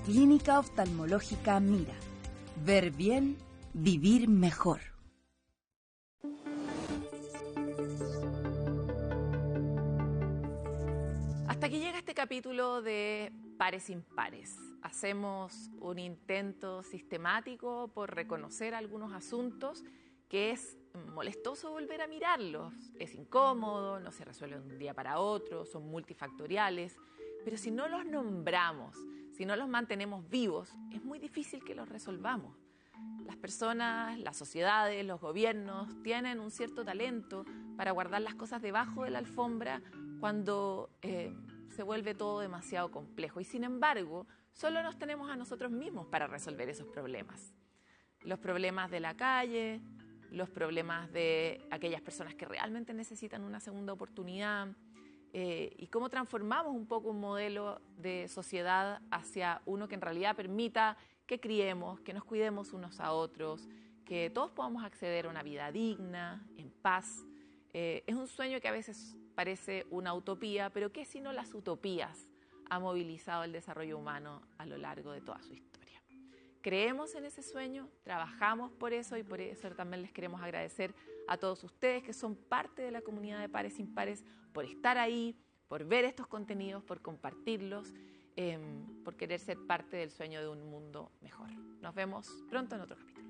Clínica Oftalmológica Mira. Ver bien, vivir mejor. Hasta aquí llega este capítulo de Pares Impares. Hacemos un intento sistemático por reconocer algunos asuntos que es molestoso volver a mirarlos. Es incómodo, no se resuelven de un día para otro, son multifactoriales, pero si no los nombramos, si no los mantenemos vivos, es muy difícil que los resolvamos. Las personas, las sociedades, los gobiernos tienen un cierto talento para guardar las cosas debajo de la alfombra cuando se vuelve todo demasiado complejo. Y sin embargo, solo nos tenemos a nosotros mismos para resolver esos problemas. Los problemas de la calle, los problemas de aquellas personas que realmente necesitan una segunda oportunidad, y cómo transformamos un poco un modelo de sociedad hacia uno que en realidad permita que criemos, que nos cuidemos unos a otros, que todos podamos acceder a una vida digna, en paz. Es un sueño que a veces parece una utopía, pero ¿qué sino las utopías ha movilizado el desarrollo humano a lo largo de toda su historia? Creemos en ese sueño, trabajamos por eso y por eso también les queremos agradecer a todos ustedes que son parte de la comunidad de Pares Impares por estar ahí, por ver estos contenidos, por compartirlos, por querer ser parte del sueño de un mundo mejor. Nos vemos pronto en otro capítulo.